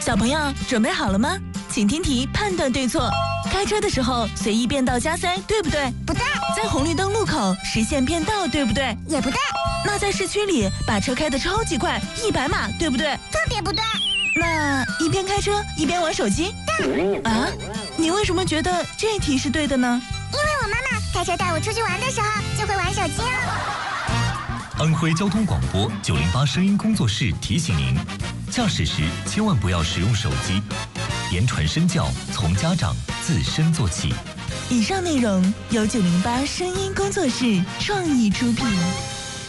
小朋友准备好了吗？请听题，判断对错。开车的时候随意变道加塞，对不对？ 不对。 在红绿灯路口实现变道，对不对？ 也不对。 那在市区里把车开得超级快，100码，对不对？ 特别不对。 那一边开车一边玩手机？ 对。 啊？你为什么觉得这题是对的呢？ 因为我妈妈开车带我出去玩的时候就会玩手机啊。 安徽交通广播908声音工作室提醒您：驾驶时千万不要使用手机，言传身教从家长自身做起。 以上内容由908声音工作室创意出品。